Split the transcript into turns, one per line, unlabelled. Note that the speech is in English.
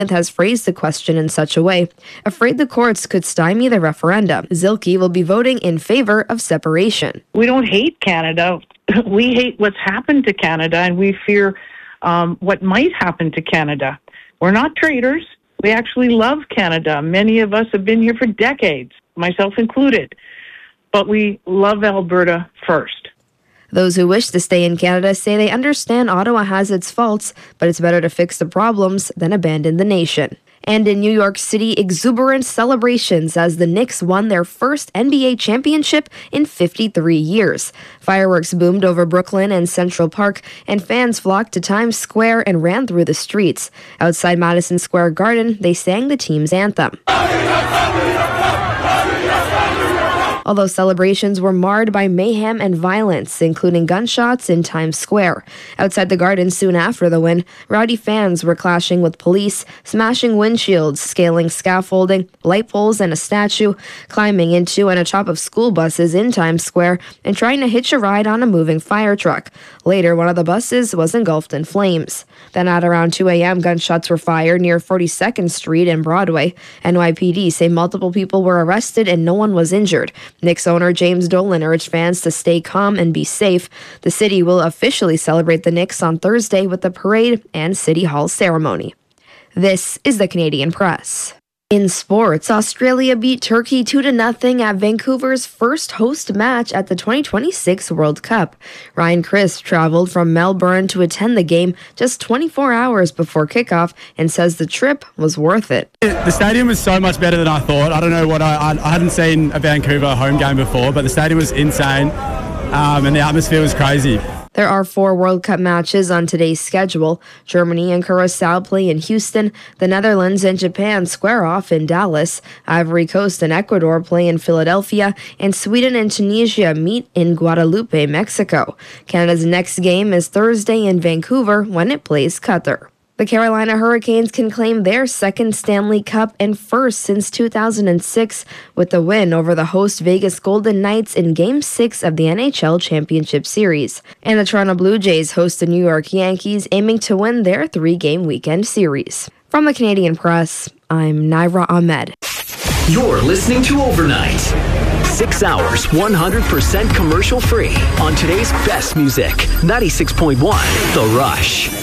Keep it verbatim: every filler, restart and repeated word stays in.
has phrased the question in such a way, afraid the courts could stymie the referendum. Zielke will be voting in favor of separation.
We don't hate Canada. We hate what's happened to Canada, and we fear um, what might happen to Canada. We're not traitors. We actually love Canada. Many of us have been here for decades, myself included. But we love Alberta first.
Those who wish to stay in Canada say they understand Ottawa has its faults, but it's better to fix the problems than abandon the nation. And in New York City, exuberant celebrations as the Knicks won their first N B A championship in fifty-three years. Fireworks boomed over Brooklyn and Central Park, and fans flocked to Times Square and ran through the streets. Outside Madison Square Garden, they sang the team's anthem. Although celebrations were marred by mayhem and violence, including gunshots in Times Square. Outside the Garden soon after the win, rowdy fans were clashing with police, smashing windshields, scaling scaffolding, light poles and a statue, climbing into and atop of school buses in Times Square, and trying to hitch a ride on a moving fire truck. Later, one of the buses was engulfed in flames. Then at around two a.m., gunshots were fired near forty-second Street and Broadway. N Y P D say multiple people were arrested and no one was injured. Knicks owner James Dolan urged fans to stay calm and be safe. The city will officially celebrate the Knicks on Thursday with a parade and City Hall ceremony. This is the Canadian Press. In sports, Australia beat Turkey two to nothing at Vancouver's first host match at the twenty twenty-six World Cup. Ryan Crisp traveled from Melbourne to attend the game just twenty-four hours before kickoff and says the trip was worth it.
The stadium was so much better than I thought. I don't know what I, I, I hadn't seen a Vancouver home game before, but the stadium was insane um, and the atmosphere was crazy.
There are four World Cup matches on today's schedule. Germany and Curaçao play in Houston. The Netherlands and Japan square off in Dallas. Ivory Coast and Ecuador play in Philadelphia. And Sweden and Tunisia meet in Guadalupe, Mexico. Canada's next game is Thursday in Vancouver when it plays Qatar. The Carolina Hurricanes can claim their second Stanley Cup and first since two thousand six with the win over the host Vegas Golden Knights in Game six of the N H L Championship Series. And the Toronto Blue Jays host the New York Yankees, aiming to win their three-game weekend series. From the Canadian Press, I'm Naira Ahmed.
You're listening to Overnight. Six hours, one hundred percent commercial free on today's best music. ninety-six point one The Rush.